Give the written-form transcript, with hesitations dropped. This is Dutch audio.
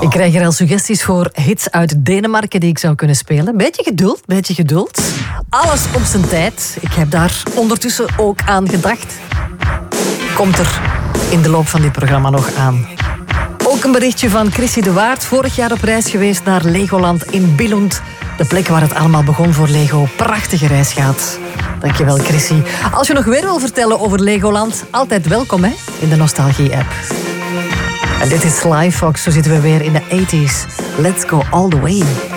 Ik krijg hier al suggesties voor hits uit Denemarken die ik zou kunnen spelen. Beetje geduld. Alles op zijn tijd. Ik heb daar ondertussen ook aan gedacht. Komt er in de loop van dit programma nog aan. Ook een berichtje van Chrissy de Waard. Vorig jaar op reis geweest naar Legoland in Billund. De plek waar het allemaal begon voor Lego. Prachtige reis gaat. Dankjewel, Chrissy. Als je nog weer wil vertellen over Legoland, altijd welkom hè, in de Nostalgie-app. En dit is Sly Fox, zo zitten we weer in de 80s. Let's go all the way.